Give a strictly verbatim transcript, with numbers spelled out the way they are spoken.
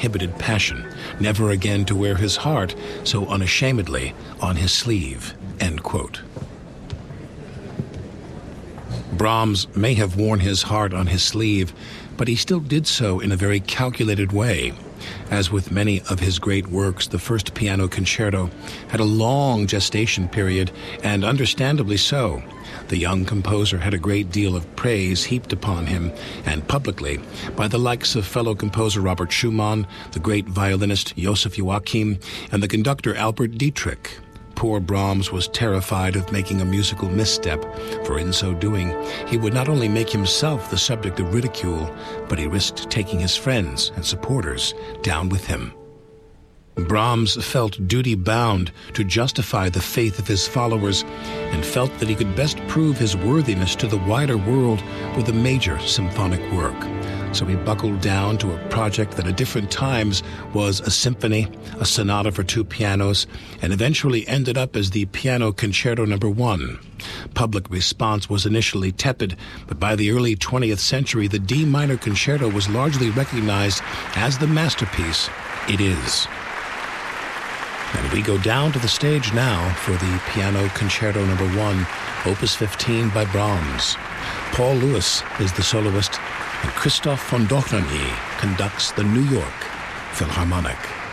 uninhibited passion, never again to wear his heart so unashamedly on his sleeve." End quote. Brahms may have worn his heart on his sleeve, but he still did so in a very calculated way. As with many of his great works, the first piano concerto had a long gestation period, and understandably so. The young composer had a great deal of praise heaped upon him, and publicly, by the likes of fellow composer Robert Schumann, the great violinist Joseph Joachim, and the conductor Albert Dietrich. Poor Brahms was terrified of making a musical misstep, for in so doing, he would not only make himself the subject of ridicule, but he risked taking his friends and supporters down with him. Brahms felt duty-bound to justify the faith of his followers and felt that he could best prove his worthiness to the wider world with a major symphonic work. So he buckled down to a project that at different times was a symphony, a sonata for two pianos, and eventually ended up as the Piano Concerto Number One. Public response was initially tepid, but by the early twentieth century, the D minor concerto was largely recognized as the masterpiece it is. And we go down to the stage now for the Piano Concerto Number One, Opus fifteen by Brahms. Paul Lewis is the soloist, and Christoph von Dohnanyi conducts the New York Philharmonic.